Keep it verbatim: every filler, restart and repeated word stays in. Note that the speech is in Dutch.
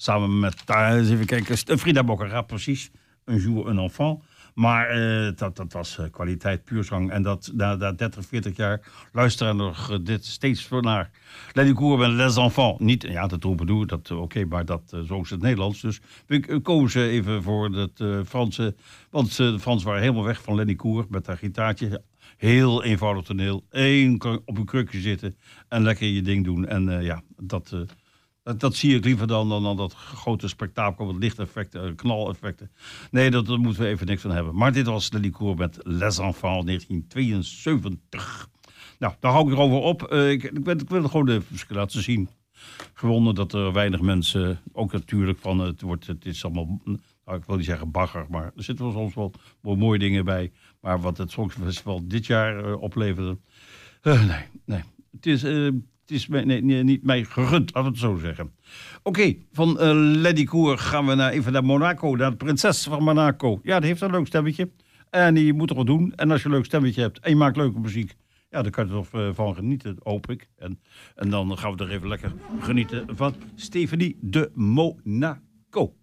Samen met, uh, eens even kijken, Frida Boccara, precies. Un jour, un enfant. Maar uh, dat, dat was uh, kwaliteit, puurzang. En dat na, na dertig, veertig jaar luisteren nog uh, dit steeds voor naar. Lenny Koer met Les Enfants. Niet, ja, dat troubadour, dat uh, oké, okay, maar dat uh, zo is het Nederlands. Dus we uh, kozen even voor het uh, Franse. Want uh, de Fransen waren helemaal weg van Lenny Koer met haar gitaartje. Heel eenvoudig toneel. Eén op een krukje zitten en lekker je ding doen. En uh, ja, dat... Uh, Dat, dat zie ik liever dan, dan, dan dat grote spektakel met lichteffecten, knaleffecten. Nee, dat, daar moeten we even niks van hebben. Maar dit was Lenny Koer met Les Enfants negentien tweeënzeventig. Nou, daar hou ik erover op. Uh, ik, ik, ben, ik wil gewoon de verschil laten zien. Gewonnen dat er weinig mensen, ook natuurlijk van het wordt, het is allemaal, nou, ik wil niet zeggen bagger, maar er zitten wel soms wel, wel mooie dingen bij. Maar wat het Songfestival dit jaar uh, opleverde, uh, nee, nee. Het is... Uh, Het is mij, nee, nee, niet mij gegund, laten we het zo zeggen. Oké, okay, van uh, Lenny Koer gaan we naar, even naar Monaco, naar de prinses van Monaco. Ja, die heeft een leuk stemmetje. En die moet er wat doen. En als je een leuk stemmetje hebt en je maakt leuke muziek, ja, dan kan je er toch uh, van genieten, hoop ik. En, en dan gaan we er even lekker genieten van Stefanie de Monaco.